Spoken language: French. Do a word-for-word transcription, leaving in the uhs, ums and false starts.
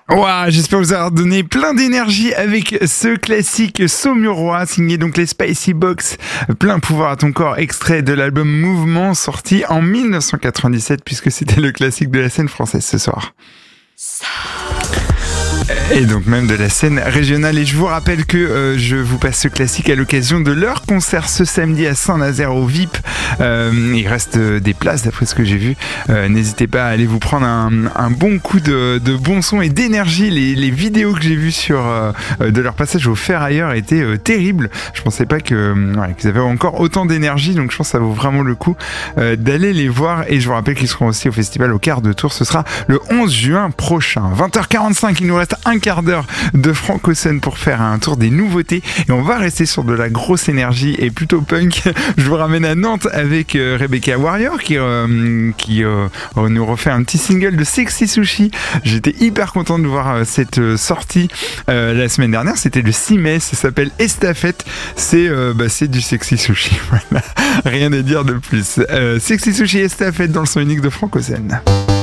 Ouah, j'espère vous avoir donné plein d'énergie avec ce classique saumurois signé donc les Spicy Box. Plein pouvoir à ton corps, extrait de l'album Mouvement sorti en dix-neuf cent quatre-vingt-dix-sept puisque c'était le classique de la scène française ce soir. Et donc même de la scène régionale. Et je vous rappelle que euh, je vous passe ce classique à l'occasion de leur concert ce samedi à Saint-Nazaire au V I P. Euh, il reste des places d'après ce que j'ai vu. Euh, n'hésitez pas à aller vous prendre un, un bon coup de, de bon son et d'énergie. Les, les vidéos que j'ai vues sur, euh, de leur passage au Ferrailleur étaient euh, terribles. Je pensais pas que, voilà, qu'ils avaient encore autant d'énergie. Donc je pense que ça vaut vraiment le coup euh, d'aller les voir. Et je vous rappelle qu'ils seront aussi au festival au quart de tour. Ce sera le onze juin prochain. vingt heures quarante-cinq, il nous reste un quart d'heure de Francosen pour faire un tour des nouveautés et on va rester sur de la grosse énergie et plutôt punk. Je vous ramène à Nantes avec euh, Rebecca Warrior qui, euh, qui euh, nous refait un petit single de Sexy Sushi. J'étais hyper content de voir euh, cette euh, sortie euh, la semaine dernière, c'était le six mai, ça s'appelle Estafette, c'est, euh, bah, c'est du Sexy Sushi, voilà. Rien à dire de plus. euh, Sexy Sushi Estafette dans le son unique de Francosen.